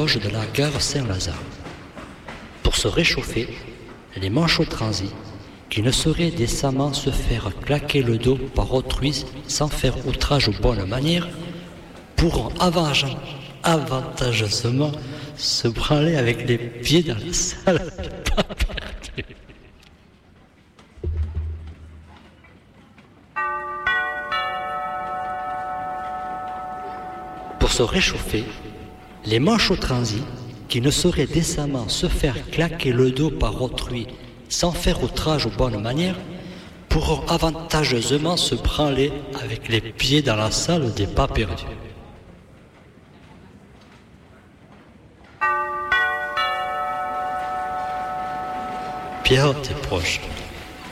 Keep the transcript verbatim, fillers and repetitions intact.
loges de la gare Saint-Lazare. Pour se réchauffer, les manchots transis, qui ne sauraient décemment se faire claquer le dos par autrui sans faire outrage aux bonnes manières, pourront avantage- avantageusement se branler avec les pieds dans la salle de pas perdu. Pour se réchauffer, les manchots transis, qui ne sauraient décemment se faire claquer le dos par autrui sans faire outrage aux bonnes manières, pourront avantageusement se branler avec les pieds dans la salle des pas perdus. Pierre, t'es proche.